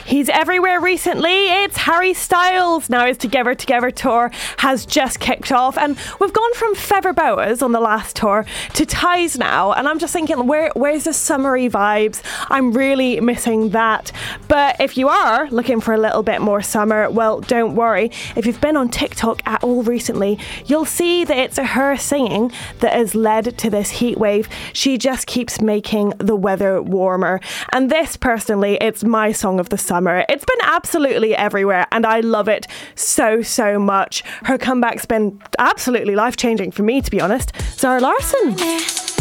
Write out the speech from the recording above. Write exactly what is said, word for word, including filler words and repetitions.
He's everywhere recently. It's Harry Styles. Now his Together Together tour has just kicked off, and we've gone from Feather Boas on the last tour to Ties now, and I'm just thinking, where where's the summery vibes? I'm really missing that. But if you are looking for a little bit more summer, well, don't worry. If you've been on TikTok at all recently, you'll see that it's her singing that has led to this heat wave. She just keeps making the weather warmer. And this, personally, it's my song of the summer. It's been absolutely everywhere, and I love it so, so much. Her comeback's been absolutely life-changing for me, to be honest. Zara Larsson.